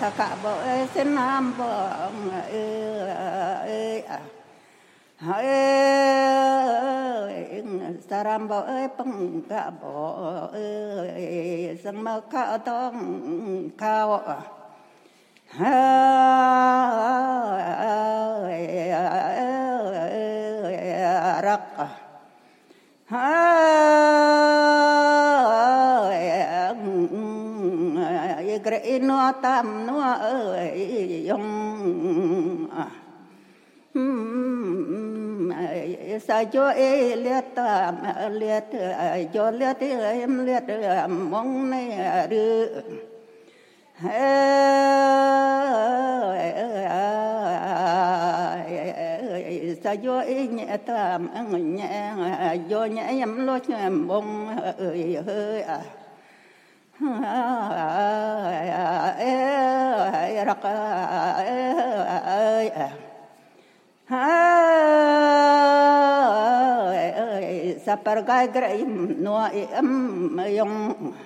thaka bo senam bo saram bo pangka bo sang ma ka tong kao rak gre no tam no yong sa jo liet tam liet jo liet em liet mong này đưa sa jo nhẹ tam nhẹ jo nhẹ em lo em mong hơi rak sapargai grai no em yong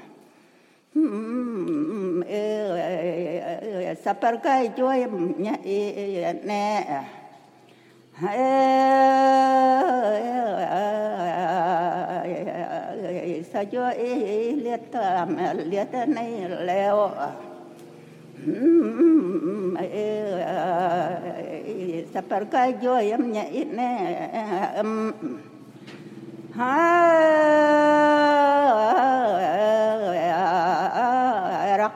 sapargai jo em nhẹ nè sa jo liet tam liet này leo sapargai jo em nhẹ nè rak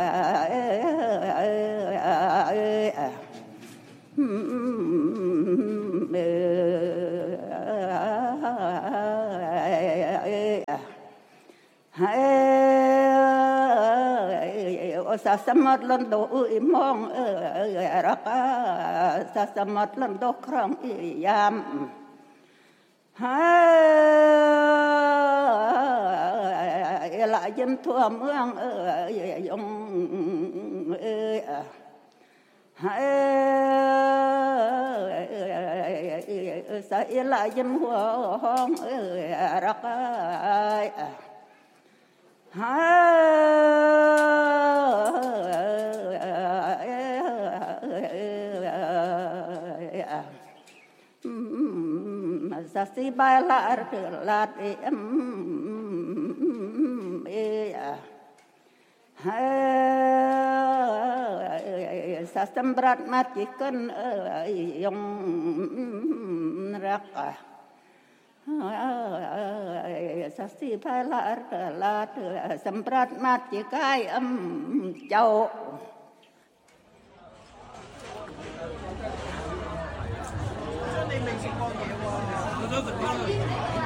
sa samat lan do mong rak sa samat lan do krong yam lại dân thua mương yong sa lại dân hoa hong rak sa si ba la em sa sembrat mati kan yong rak sa si ba la sembrat mati kai châu 你未食過嘢喎，我都食翻啦。